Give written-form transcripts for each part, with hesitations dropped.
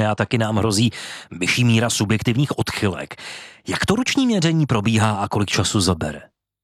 vážné a taky nám hrozí vyšší míra subjektivních odchylek. Jak to ruční měření probíhá a kolik času zabere?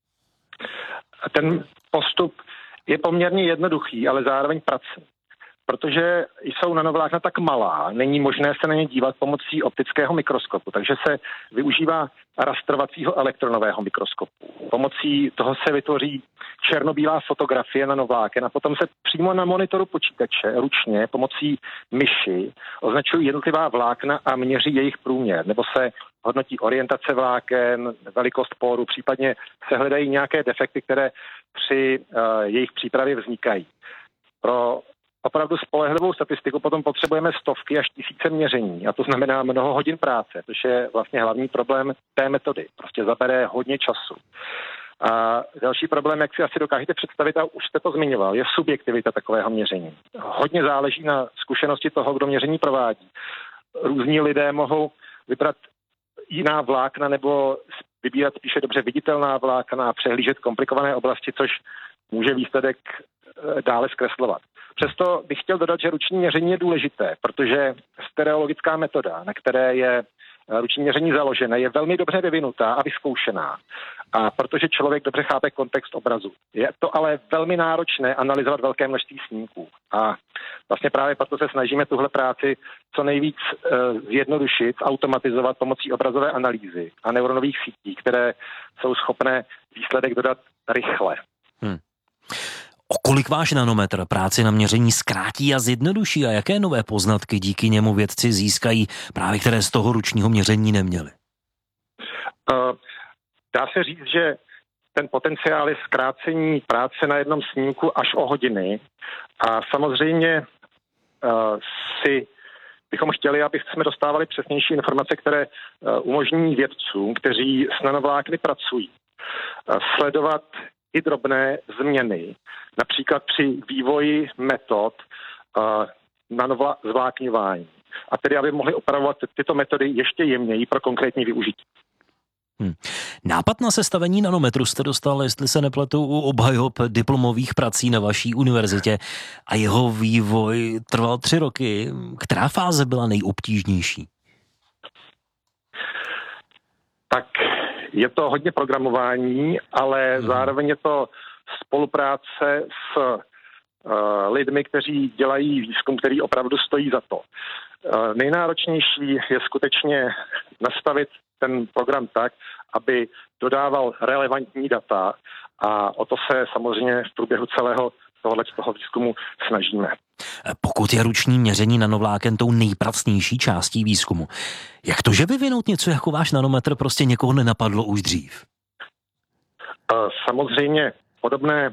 Ten postup je poměrně jednoduchý, ale zároveň pracný. Protože jsou nanovlákna tak malá, není možné se na ně dívat pomocí optického mikroskopu, takže se využívá rastrovacího elektronového mikroskopu. Pomocí toho se vytvoří černobílá fotografie nanovláken a potom se přímo na monitoru počítače ručně pomocí myši označují jednotlivá vlákna a měří jejich průměr, nebo se hodnotí orientace vláken, velikost póru, případně se hledají nějaké defekty, které při jejich přípravě vznikají. Pro opravdu spolehlivou statistiku potom potřebujeme stovky až tisíce měření a to znamená mnoho hodin práce, což je vlastně hlavní problém té metody. Prostě zabere hodně času. A další problém, jak si asi dokážete představit, a už jste to zmiňoval, je subjektivita takového měření. Hodně záleží na zkušenosti toho, kdo měření provádí. Různí lidé mohou vybrat jiná vlákna nebo vybírat spíše dobře viditelná vlákna a přehlížet komplikované oblasti, což může výsledek dále zkreslovat. Přesto bych chtěl dodat, že ruční měření je důležité, protože stereologická metoda, na které je ruční měření založené, je velmi dobře vyvinutá a vyzkoušená. A protože člověk dobře chápe kontext obrazu. Je to ale velmi náročné analyzovat velké množství snímků. A vlastně právě proto se snažíme tuhle práci co nejvíc zjednodušit, automatizovat pomocí obrazové analýzy a neuronových sítí, které jsou schopné výsledek dodat rychle. O kolik váš nanometr práci na měření zkrátí a zjednoduší a jaké nové poznatky díky němu vědci získají, právě které z toho ručního měření neměli? Dá se říct, že ten potenciál je zkrácení práce na jednom snímku až o hodiny a samozřejmě bychom chtěli, aby jsme dostávali přesnější informace, které umožní vědcům, kteří s nanovlákny pracují, sledovat i drobné změny, například při vývoji metod nanovlákňování. A tedy, aby mohli opravovat tyto metody ještě jemněji pro konkrétní využití. Nápad na sestavení nanometru jste dostal, jestli se nepletu, u obhajob diplomových prací na vaší univerzitě a jeho vývoj trval 3 roky. Která fáze byla nejobtížnější? Tak je to hodně programování, ale zároveň je to spolupráce s lidmi, kteří dělají výzkum, který opravdu stojí za to. Nejnáročnější je skutečně nastavit ten program tak, aby dodával relevantní data a o to se samozřejmě v průběhu celého toho výzkumu snažíme. Pokud je ruční měření nanovláken tou nejpracnější částí výzkumu, jak to, že vyvinout něco jako váš nanometr prostě někoho nenapadlo už dřív? Samozřejmě podobné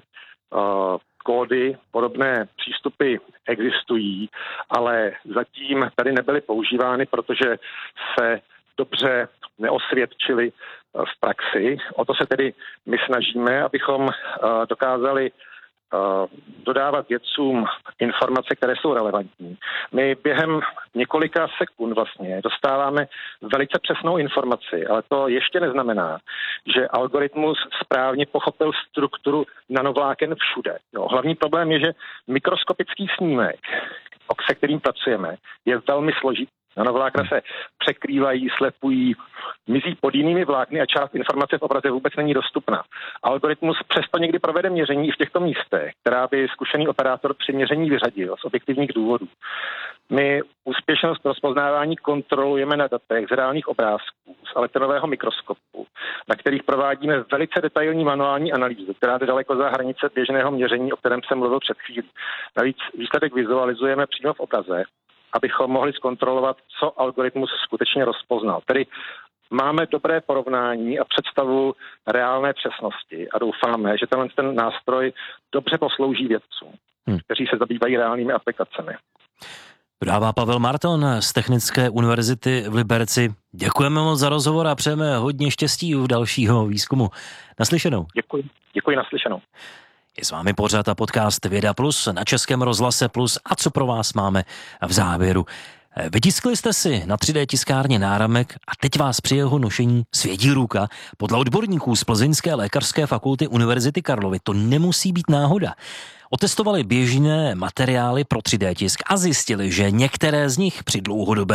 kódy, podobné přístupy existují, ale zatím tady nebyly používány, protože se dobře neosvědčily v praxi. O to se tedy my snažíme, abychom dokázali dodávat vědcům informace, které jsou relevantní. My během několika sekund vlastně dostáváme velice přesnou informaci, ale to ještě neznamená, že algoritmus správně pochopil strukturu nanovláken všude. Hlavní problém je, že mikroskopický snímek, se kterým pracujeme, je velmi složitý. Nanovlákna se překrývají, slepují, mizí pod jinými vlákny a část informace v obraze vůbec není dostupná. Algoritmus přesto někdy provede měření i v těchto místech, která by zkušený operátor při měření vyřadil z objektivních důvodů. My úspěšnost rozpoznávání kontrolujeme na datech z reálných obrázků z elektronového mikroskopu, na kterých provádíme velice detailní manuální analýzu, která jde daleko za hranice běžného měření, o kterém jsem mluvil před chvílí. Navíc výsledek vizualizujeme přímo v obraze, abychom mohli zkontrolovat, co algoritmus skutečně rozpoznal. Tedy máme dobré porovnání a představu reálné přesnosti a doufáme, že ten nástroj dobře poslouží vědcům, kteří se zabývají reálnými aplikacemi. Dodává Pavel Marton z Technické univerzity v Liberci. Děkujeme moc za rozhovor a přejeme hodně štěstí u dalšího výzkumu. Naslyšenou. Děkuji, naslyšenou. Je s vámi pořad a podcast Věda Plus na Českém rozhlase Plus a co pro vás máme v závěru. Vytiskli jste si na 3D tiskárně náramek a teď vás při jeho nošení svědí ruka. Podle odborníků z Plzeňské lékařské fakulty Univerzity Karlovy to nemusí být náhoda. Otestovali běžné materiály pro 3D tisk a zjistili, že některé z nich při dlouhodobé